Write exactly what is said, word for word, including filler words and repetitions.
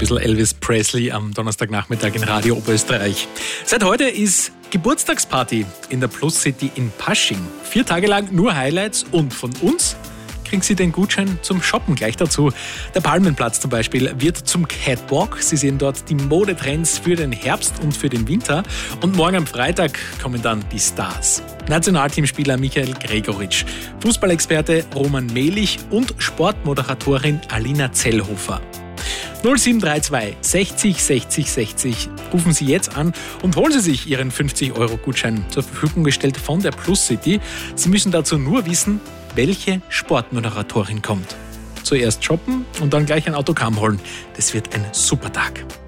bisschen Elvis Presley am Donnerstagnachmittag in Radio Oberösterreich. Seit heute ist Geburtstagsparty in der Plus City in Pasching. Vier Tage lang nur Highlights und von uns kriegen Sie den Gutschein zum Shoppen gleich dazu. Der Palmenplatz zum Beispiel wird zum Catwalk. Sie sehen dort die Modetrends für den Herbst und für den Winter. Und morgen am Freitag kommen dann die Stars. Nationalteamspieler Michael Gregoritsch, Fußballexperte Roman Melich und Sportmoderatorin Alina Zellhofer. null sieben drei zwei sechzig sechzig sechzig. Rufen Sie jetzt an und holen Sie sich Ihren fünfzig Euro Gutschein zur Verfügung gestellt von der Plus City. Sie müssen dazu nur wissen, welche Sportmoderatorin kommt. Zuerst shoppen und dann gleich ein Autogramm holen. Das wird ein super Tag.